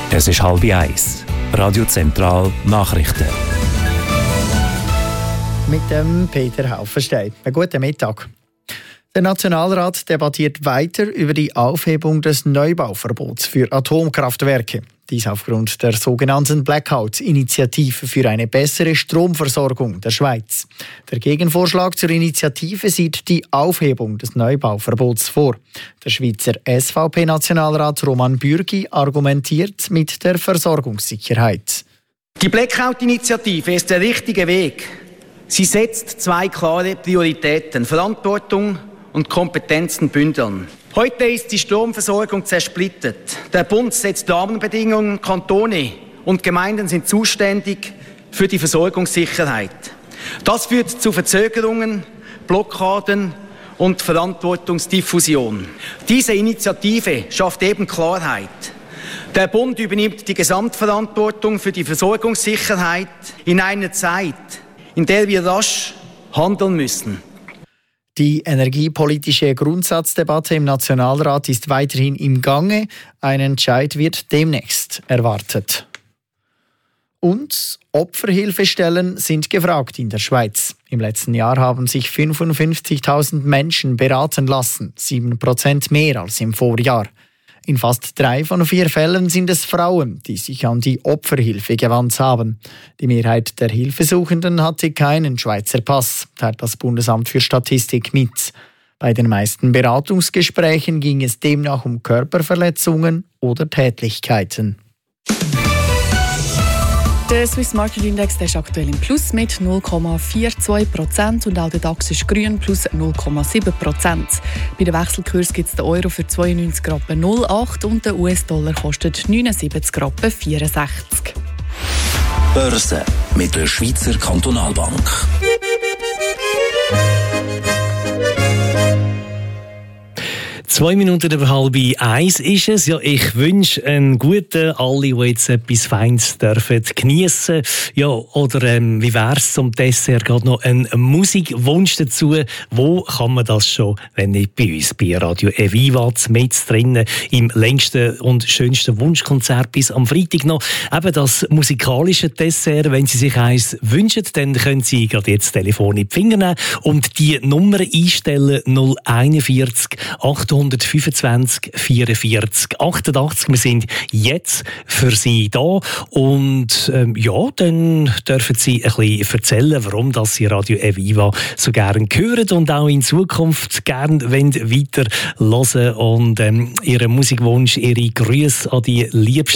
Es ist 12:30. Radio Zentral Nachrichten. Mit dem Peter Haufenstein. Einen guten Mittag. Der Nationalrat debattiert weiter über die Aufhebung des Neubauverbots für Atomkraftwerke. Dies aufgrund der sogenannten Blackout-Initiative für eine bessere Stromversorgung der Schweiz. Der Gegenvorschlag zur Initiative sieht die Aufhebung des Neubauverbots vor. Der Schweizer SVP-Nationalrat Roman Bürgi argumentiert mit der Versorgungssicherheit. Die Blackout-Initiative ist der richtige Weg. Sie setzt zwei klare Prioritäten: Verantwortung und Kompetenzen bündeln. Heute ist die Stromversorgung zersplittert. Der Bund setzt Rahmenbedingungen, Kantone und Gemeinden sind zuständig für die Versorgungssicherheit. Das führt zu Verzögerungen, Blockaden und Verantwortungsdiffusion. Diese Initiative schafft eben Klarheit. Der Bund übernimmt die Gesamtverantwortung für die Versorgungssicherheit in einer Zeit, in der wir rasch handeln müssen. Die energiepolitische Grundsatzdebatte im Nationalrat ist weiterhin im Gange. Ein Entscheid wird demnächst erwartet. Und Opferhilfestellen sind gefragt in der Schweiz. Im letzten Jahr haben sich 55.000 Menschen beraten lassen, 7% mehr als im Vorjahr. In fast 3 von 4 Fällen sind es Frauen, die sich an die Opferhilfe gewandt haben. Die Mehrheit der Hilfesuchenden hatte keinen Schweizer Pass, teilt das Bundesamt für Statistik mit. Bei den meisten Beratungsgesprächen ging es demnach um Körperverletzungen oder Tätlichkeiten. Der Swiss Market Index ist aktuell im Plus mit 0,42% und auch der DAX ist grün plus 0,7%. Bei den Wechselkurs gibt es den Euro für 92,08 und der US-Dollar kostet 79,64. Börse mit der Schweizer Kantonalbank. Zwei Minuten über 12:30 ist es. Ja, ich wünsche einen guten, alle, die jetzt etwas Feines dürfen geniessen. Ja, oder wie wär's zum Dessert? Gerade noch ein Musikwunsch dazu. Wo kann man das schon, wenn nicht bei uns, bei Radio Eviva, mit drinnen, im längsten und schönsten Wunschkonzert bis am Freitag noch. Eben das musikalische Dessert. Wenn Sie sich eins wünschen, dann können Sie gerade jetzt das Telefon in die Finger nehmen und die Nummer einstellen: 041 825 44 88. Wir sind jetzt für Sie da und ja, dann dürfen Sie ein bisschen erzählen, warum dass Sie Radio Eviva so gerne hören und auch in Zukunft gerne weiter hören und Ihren Musikwunsch, Ihre Grüße an die Liebsten